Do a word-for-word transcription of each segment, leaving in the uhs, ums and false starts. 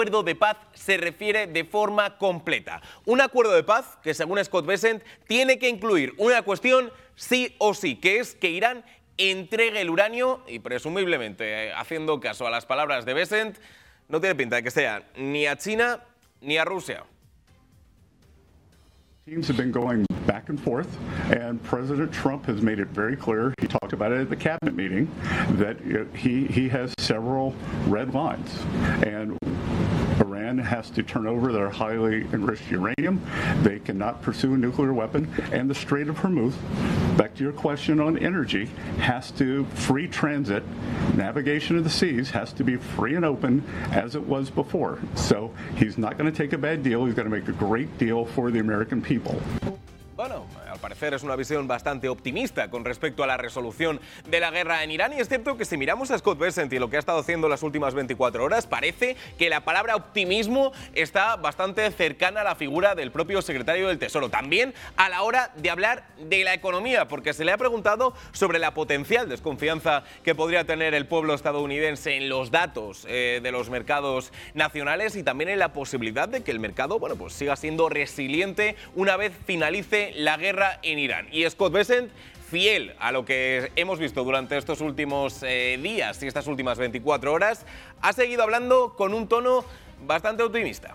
acuerdo de paz se refiere de forma completa. Un acuerdo de paz que, según Scott Bessent, tiene que incluir una cuestión sí o sí, que es que Irán entregue el uranio y, presumiblemente, eh, haciendo caso a las palabras de Bessent, no tiene pinta de que sea ni a China ni a Rusia. Teams have been going back and forth, and President Trump has made it very clear, he talked about it at the cabinet meeting, that he, he has several red lines. And Iran has to turn over their highly enriched uranium. They cannot pursue a nuclear weapon. And the Strait of Hormuz, back to your question on energy, has to free transit. Navigation of the seas has to be free and open as it was before. So he's not going to take a bad deal. He's going to make a great deal for the American people. Bueno, al parecer es una visión bastante optimista con respecto a la resolución de la guerra en Irán, y es cierto que si miramos a Scott Bessent y lo que ha estado haciendo las últimas veinticuatro horas, parece que la palabra optimismo está bastante cercana a la figura del propio secretario del Tesoro. También a la hora de hablar de la economía, porque se le ha preguntado sobre la potencial desconfianza que podría tener el pueblo estadounidense en los datos eh, de los mercados nacionales y también en la posibilidad de que el mercado, bueno, pues siga siendo resiliente una vez finalice la guerra en Irán. Y Scott Bessent, fiel a lo que hemos visto durante estos últimos eh, días y estas últimas veinticuatro horas, ha seguido hablando con un tono bastante optimista.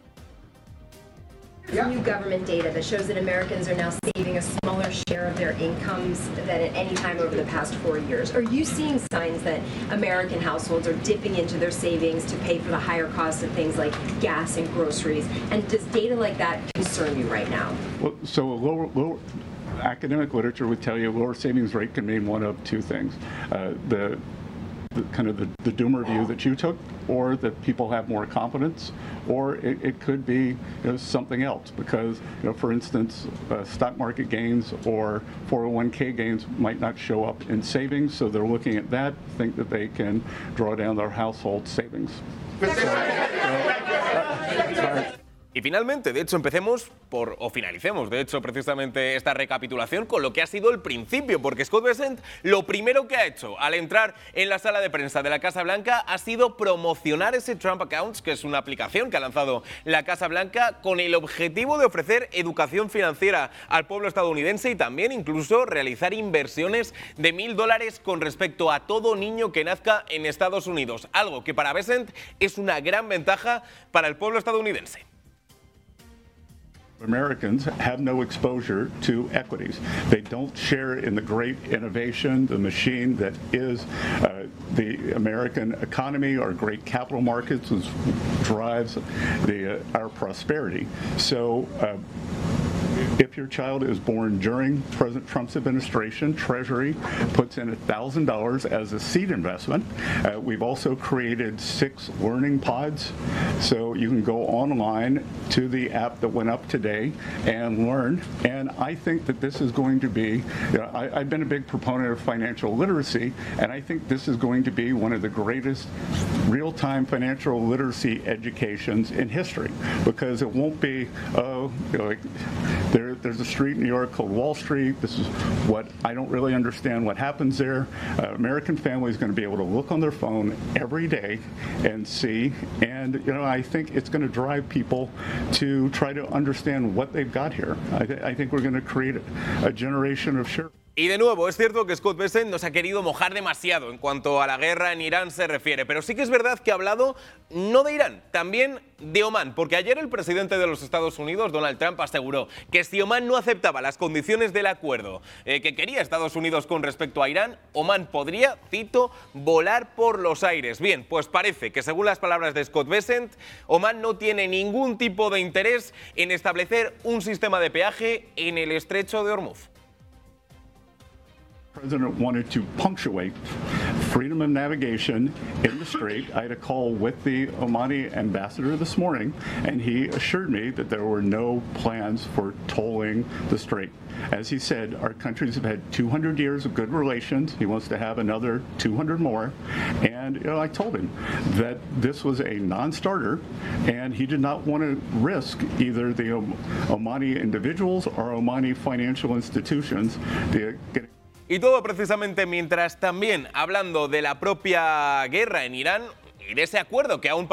New government data that shows that Americans are now saving a smaller share of their incomes than at any time over the past four years. Are you seeing signs that American households are dipping into their savings to pay for the higher costs of things like gas and groceries? And does data like that concern you right now? Well, so a lower, lower academic literature would tell you a lower savings rate can mean one of two things. Uh, the The, kind of the, the doomer view that you took, or that people have more confidence, or it, it could be you know, something else, because you know, for instance, uh, stock market gains or four oh one K gains might not show up in savings, so they're looking at that, think that they can draw down their household savings. So, uh, sorry. Y finalmente, de hecho, empecemos por, o finalicemos, de hecho, precisamente esta recapitulación con lo que ha sido el principio, porque Scott Bessent lo primero que ha hecho al entrar en la sala de prensa de la Casa Blanca ha sido promocionar ese Trump Accounts, que es una aplicación que ha lanzado la Casa Blanca con el objetivo de ofrecer educación financiera al pueblo estadounidense y también incluso realizar inversiones de mil dólares con respecto a todo niño que nazca en Estados Unidos, algo que para Bessent es una gran ventaja para el pueblo estadounidense. Americans have no exposure to equities. They don't share in the great innovation, the machine that is uh, the American economy, our great capital markets, which drives the, uh, our prosperity. So uh, if your child is born during President Trump's administration, Treasury puts in one thousand dollars as a seed investment. Uh, we've also created six learning pods, so you can go online to the app that went up today and learn. And I think that this is going to be, you know, I, I've been a big proponent of financial literacy, and I think this is going to be one of the greatest real-time financial literacy educations in history, because it won't be, oh, you know, like, there, there's a street in New York called Wall Street. This is what I don't really understand what happens there. Uh, American family is going to be able to look on their phone every day and see. And you know, I think it's going to drive people to try to understand what they've got here. I, th I think we're going to create a, a generation of sure. Y de nuevo, es cierto que Scott Bessent no se ha querido mojar demasiado en cuanto a la guerra en Irán se refiere, pero sí que es verdad que ha hablado no de Irán, también de Omán, porque ayer el presidente de los Estados Unidos, Donald Trump, aseguró que si Omán no aceptaba las condiciones del acuerdo eh, que quería Estados Unidos con respecto a Irán, Omán podría, cito, volar por los aires. Bien, pues parece que según las palabras de Scott Bessent, Omán no tiene ningún tipo de interés en establecer un sistema de peaje en el estrecho de Hormuz. The President wanted to punctuate freedom of navigation in the strait. I had a call with the Omani ambassador this morning, and he assured me that there were no plans for tolling the strait. As he said, our countries have had two hundred years of good relations. He wants to have another two hundred more. And you know, I told him that this was a non-starter, and he did not want to risk either the Omani individuals or Omani financial institutions to get. Y todo precisamente mientras también hablando de la propia guerra en Irán y de ese acuerdo que aún